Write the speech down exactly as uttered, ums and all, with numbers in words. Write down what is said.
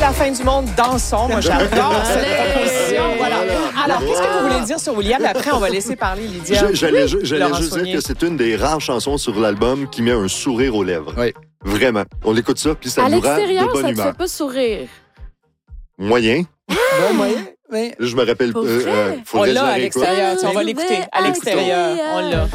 la fin du monde, dansons. Moi, j'adore cette proposition. Voilà. Alors, qu'est-ce que vous voulez dire sur William? Après, on va laisser parler Lydia. Je- J'allais ju- j'allais Laurent juste Saunier. dire que c'est une des rares chansons sur l'album qui met un sourire aux lèvres. Oui. Vraiment. On écoute ça, puis ça À nous rend l'extérieur, de bonne ça te humeur. fait pas sourire. Moyen. Bon moyen, mais... Je me rappelle. Pour euh, vrai? euh, On faudrait que je l'a la à réécoute. l'extérieur. On va l'écouter à l'extérieur. On l'a.